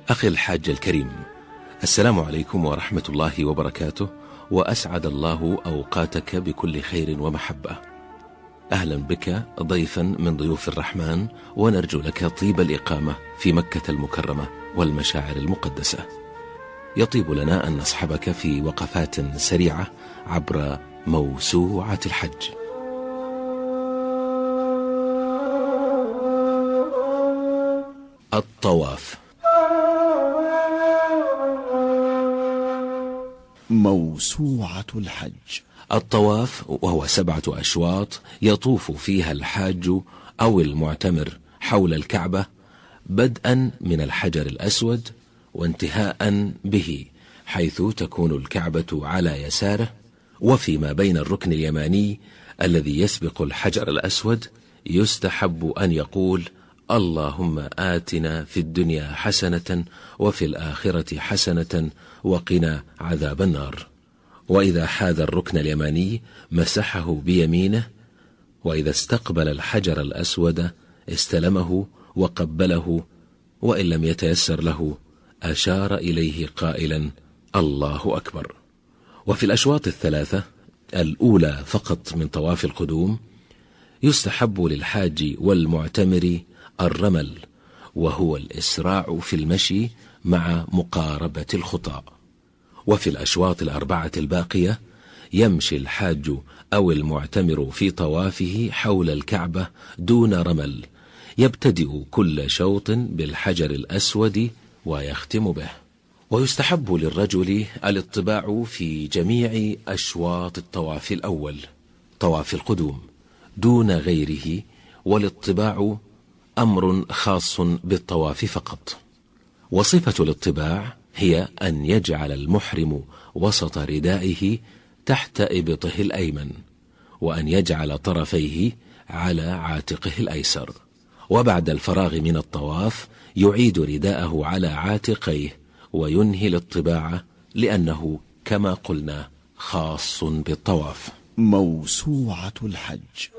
أخي الحاج الكريم، السلام عليكم ورحمة الله وبركاته، وأسعد الله أوقاتك بكل خير ومحبة. أهلا بك ضيفا من ضيوف الرحمن، ونرجو لك طيب الإقامة في مكة المكرمة والمشاعر المقدسة. يطيب لنا أن نصحبك في وقفات سريعة عبر موسوعة الحج. الطواف. موسوعة الحج. الطواف وهو 7 أشواط يطوف فيها الحاج أو المعتمر حول الكعبة، بدءا من الحجر الأسود وانتهاء به، حيث تكون الكعبة على يساره، وفيما بين الركن اليماني الذي يسبق الحجر الأسود يستحب أن يقول: اللهم آتنا في الدنيا حسنة وفي الآخرة حسنة وقنا عذاب النار. وإذا حاذ الركن اليماني مسحه بيمينه، وإذا استقبل الحجر الأسود استلمه وقبله، وإن لم يتيسر له أشار إليه قائلا: الله أكبر. وفي الأشواط 3 الأولى فقط من طواف القدوم يستحب للحاج والمعتمر الرمل، وهو الإسراع في المشي مع مقاربة الخطى. وفي الأشواط 4 الباقية يمشي الحاج أو المعتمر في طوافه حول الكعبة دون رمل، يبتدئ كل شوط بالحجر الأسود ويختم به. ويستحب للرجل الاطباع في جميع أشواط الطواف الأول طواف القدوم دون غيره، والاطباع أمر خاص بالطواف فقط. وصفة الاطباع هي أن يجعل المحرم وسط ردائه تحت إبطه الأيمن، وأن يجعل طرفيه على عاتقه الأيسر، وبعد الفراغ من الطواف يعيد رداءه على عاتقيه وينهي الاطباع، لأنه كما قلنا خاص بالطواف. موسوعة الحج.